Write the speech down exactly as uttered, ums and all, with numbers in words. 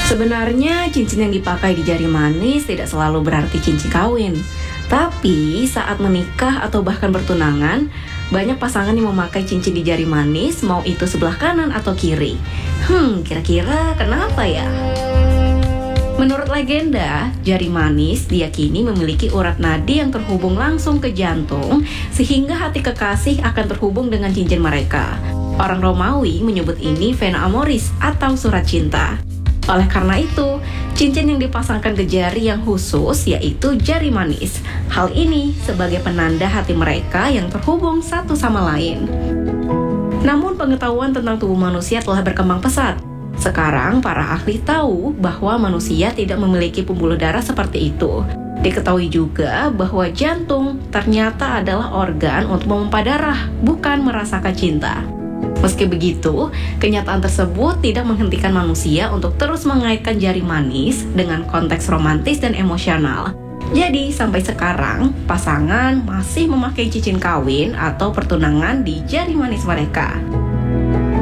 Sebenarnya cincin yang dipakai di jari manis tidak selalu berarti cincin kawin. Tapi saat menikah atau bahkan bertunangan, banyak pasangan yang memakai cincin di jari manis, mau itu sebelah kanan atau kiri. Hmm, kira-kira kenapa ya? Menurut legenda, jari manis diyakini memiliki urat nadi yang terhubung langsung ke jantung, sehingga hati kekasih akan terhubung dengan cincin mereka. Orang Romawi menyebut ini vena amoris atau surat cinta. Oleh karena itu, cincin yang dipasangkan ke jari yang khusus yaitu jari manis. Hal ini sebagai penanda hati mereka yang terhubung satu sama lain. Namun pengetahuan tentang tubuh manusia telah berkembang pesat. Sekarang para ahli tahu bahwa manusia tidak memiliki pembuluh darah seperti itu. Diketahui juga bahwa jantung ternyata adalah organ untuk memompa darah, bukan merasakan cinta. Meski begitu, kenyataan tersebut tidak menghentikan manusia untuk terus mengaitkan jari manis dengan konteks romantis dan emosional. Jadi, sampai sekarang, pasangan masih memakai cincin kawin atau pertunangan di jari manis mereka.